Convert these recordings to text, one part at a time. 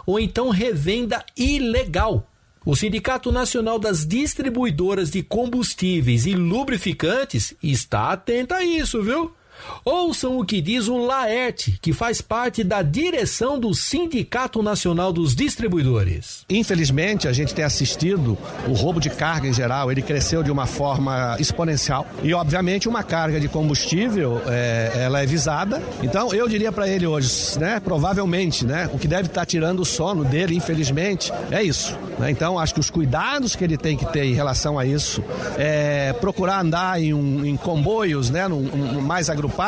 ou então revenda ilegal. O Sindicato Nacional das Distribuidoras de Combustíveis e Lubrificantes está atento a isso, viu? Ouçam o que diz o Laerte, que faz parte da direção do Sindicato Nacional dos Distribuidores. Infelizmente, a gente tem assistido o roubo de carga em geral, ele cresceu de uma forma exponencial. E, obviamente, uma carga de combustível, ela é visada. Então, eu diria para ele hoje, né, provavelmente, né, o que deve estar tirando o sono dele, infelizmente, é isso. Né? Então, acho que os cuidados que ele tem que ter em relação a isso, procurar andar em comboios, né, mais agrupados,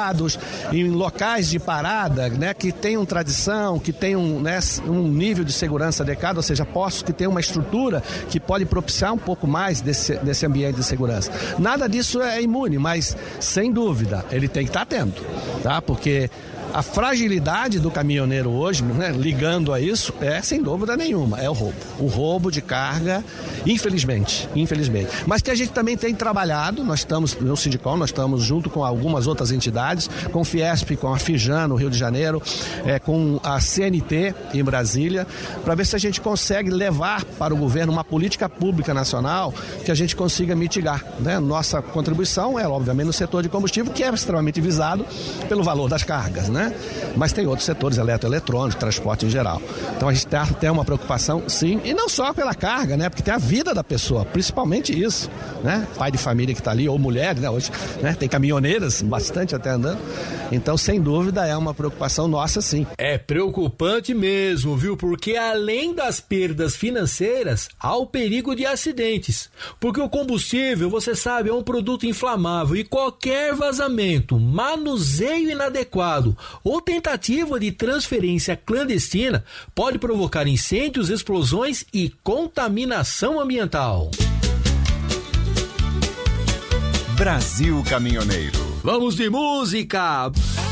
em locais de parada, né, que tenham tradição, que tenham, né, um nível de segurança adequado, ou seja, postos que tenham uma estrutura que pode propiciar um pouco mais desse ambiente de segurança. Nada disso é imune, mas sem dúvida ele tem que estar atento, tá? Porque a fragilidade do caminhoneiro hoje, né, ligando a isso, sem dúvida nenhuma, é o roubo. O roubo de carga, infelizmente. Mas que a gente também tem trabalhado, nós estamos no sindical, nós estamos junto com algumas outras entidades, com o Fiesp, com a Fijan no Rio de Janeiro, com a CNT em Brasília, para ver se a gente consegue levar para o governo uma política pública nacional que a gente consiga mitigar, né? Nossa contribuição é, obviamente, no setor de combustível, que é extremamente visado pelo valor das cargas, né? Mas tem outros setores, eletrônico, transporte em geral. Então a gente tem uma preocupação, sim, e não só pela carga, né? Porque tem a vida da pessoa, principalmente isso, né? Pai de família que está ali, ou mulher, né? Hoje, né? Tem caminhoneiras, bastante até andando. Então, sem dúvida, é uma preocupação nossa, sim. É preocupante mesmo, viu? Porque além das perdas financeiras, há o perigo de acidentes. Porque o combustível, você sabe, é um produto inflamável e qualquer vazamento, manuseio inadequado ou tentativa de transferência clandestina pode provocar incêndios, explosões e contaminação ambiental. Brasil Caminhoneiro. Vamos de música!